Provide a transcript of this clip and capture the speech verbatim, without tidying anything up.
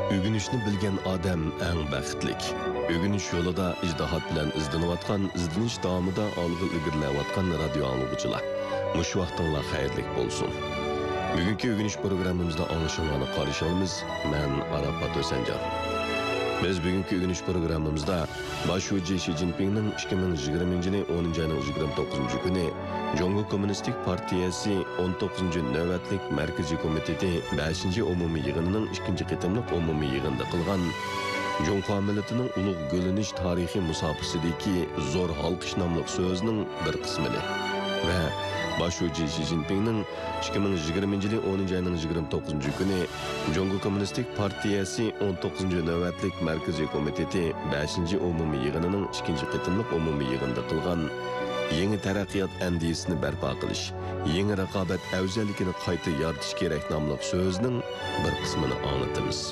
Ögünüşni bilgen adam eng baxtlik. Ögünüş yolida ijdihat bilan izlanayotgan, izlanish davomida olg'a ilgirlayotgan radio anglag'uchilar. Mush vaqtinglar xayrlik bo'lsin. Bugungi ögünüş programmamizda anglashinglarni qarshilamiz. Men Arafat O'sanjon. Biz bugungi ögünüş programmamizda Boshchi Xi Jinpingning ikki ming yigirmanchi yil o'ninchi oyning yigirma to'qqizinchi kuni Jongo Kommunistik Partiyasi o'n to'qqizinchi navbatlik Markaziy komiteti beshinchi umumiy yig'inining ikkinchi qitimliq umumiy yig'inida qilgan Jongo millatining ulug' gulinish tarixiy musobasidagi zo'r halqish nomli so'zining bir qismini va Boshchi Xi Jinpingning ikki ming yigirmanchi yil o'ninchi oyning yigirma to'qqizinchi kuni Jongo Kommunistik Partiyasi o'n to'qqizinchi navbatlik Markaziy komiteti beshinchi umumiy yig'inining ikkinchi qitimliq umumiy yig'inida qilgan yangi taraqqiyot andisini barpo qilish, yangi raqobat afzalligini qayta yaratish kerak nomli so'zning bir qismini anglatamiz.